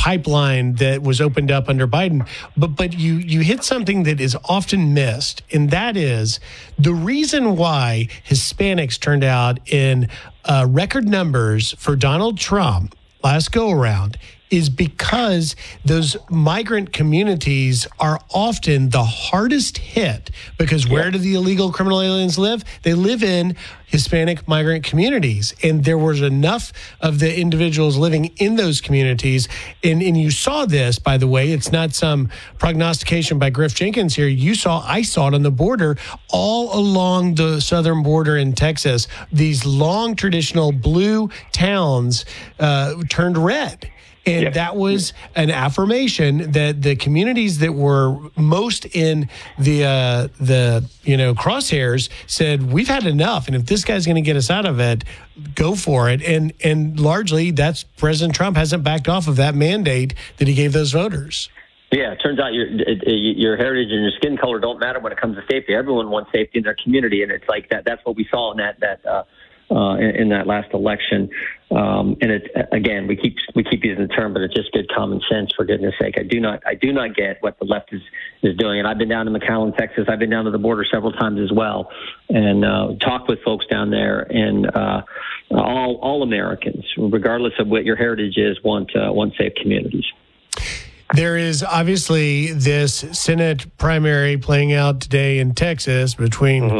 pipeline that was opened up under Biden. But you hit something that is often missed, and that is the reason why Hispanics turned out in record numbers for Donald Trump last go around is because those migrant communities are often the hardest hit, because where do the illegal criminal aliens live? They live in Hispanic migrant communities. And there was enough of the individuals living in those communities. And you saw this, by the way, it's not some prognostication by Griff Jenkins here. I saw it on the border all along the southern border in Texas. These long traditional blue towns turned red. And that was an affirmation that the communities that were most in the crosshairs said, we've had enough. And if this guy's going to get us out of it, go for it. And largely that's President Trump hasn't backed off of that mandate that he gave those voters. Yeah, it turns out your heritage and your skin color don't matter when it comes to safety. Everyone wants safety in their community. And it's like that. That's what we saw in that last election. And it, again, we keep using the term, but it's just good common sense, for goodness sake. I do not get what the left is doing. And I've been down to McAllen, Texas. I've been down to the border several times as well, and talked with folks down there. And all Americans, regardless of what your heritage is, want safe communities. There is obviously this Senate primary playing out today in Texas between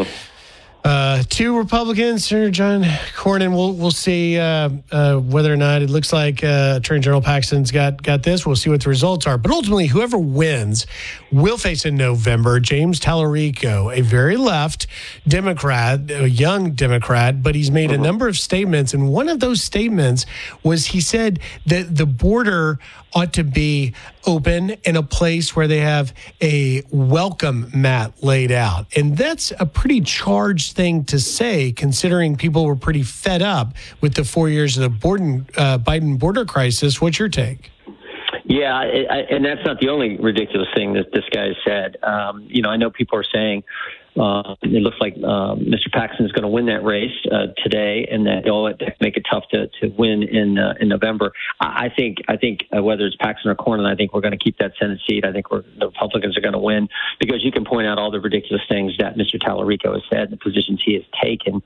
two Republicans, Senator John Cornyn. We'll see whether or not it looks like Attorney General Paxton's got this. We'll see what the results are. But ultimately, whoever wins will face in November James Tallarico, a very left Democrat, a young Democrat, but he's made a number of statements. And one of those statements was he said that the border ought to be open in a place where they have a welcome mat laid out. And that's a pretty charged thing to say, considering people were pretty fed up with the 4 years of the Biden border crisis. What's your take? Yeah, and that's not the only ridiculous thing that this guy has said. I know people are saying it looks like Mr. Paxton is going to win that race today, and that it make it tough to win in November. I think whether it's Paxton or Cornyn, I think we're going to keep that Senate seat. I think the Republicans are going to win, because you can point out all the ridiculous things that Mr. Tallarico has said, the positions he has taken,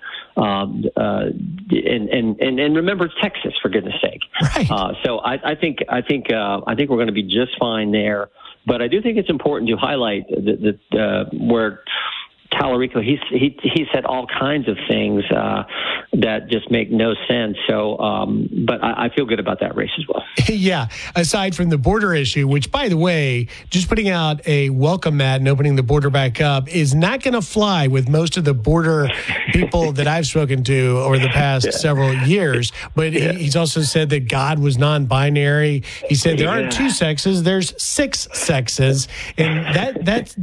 and remember, it's Texas, for goodness sake. Right. So I think we're going to be just fine there. But I do think it's important to highlight where Tallarico, he said all kinds of things that just make no sense. So, but I feel good about that race as well. Yeah. Aside from the border issue, which, by the way, just putting out a welcome mat and opening the border back up is not going to fly with most of the border people that I've spoken to over the past several years. But he's also said that God was non-binary. He said there aren't two sexes, there's six sexes. And that's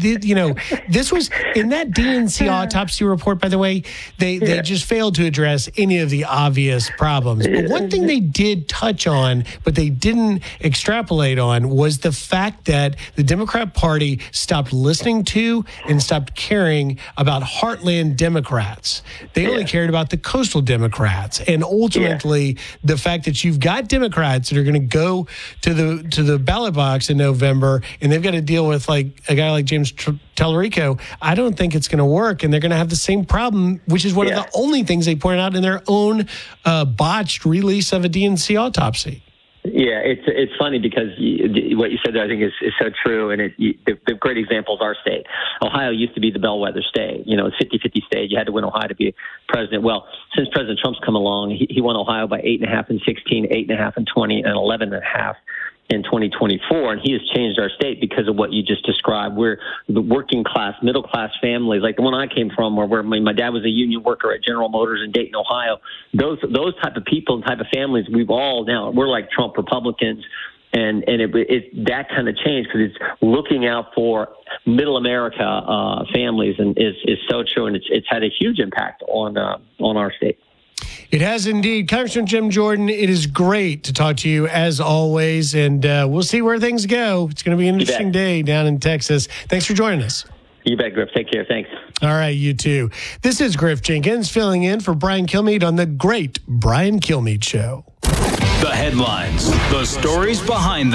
this was in that DNC autopsy report, by the way, they just failed to address any of the obvious problems. But one thing they did touch on, but they didn't extrapolate on, was the fact that the Democrat Party stopped listening to and stopped caring about heartland Democrats. They only cared about the coastal Democrats. And ultimately, the fact that you've got Democrats that are going to go to the ballot box in November, and they've got to deal with like a guy like James Tallarico, I don't think it's going to work, and they're going to have the same problem, which is one of the only things they pointed out in their own botched release of a DNC autopsy. Yeah, it's funny because what you said there, I think, is so true, and the great example is our state. Ohio used to be the bellwether state. It's 50-50 state. You had to win Ohio to be president. Well, since President Trump's come along, he won Ohio by 8.5 in 16, 8.5 in 20, and 11.5 in 2024, and he has changed our state because of what you just described. We're the working class, middle class families, like the one I came from, where my dad was a union worker at General Motors in Dayton, Ohio. Those type of people and type of families, we're like Trump Republicans, and it that kind of change, because it's looking out for middle America families, and is so true, and it's had a huge impact on our state. It has indeed. Congressman Jim Jordan, it is great to talk to you as always, and we'll see where things go. It's going to be an interesting day down in Texas. Thanks for joining us. You bet, Griff. Take care. Thanks. All right, you too. This is Griff Jenkins filling in for Brian Kilmeade on the Great Brian Kilmeade Show. The headlines, the stories behind them.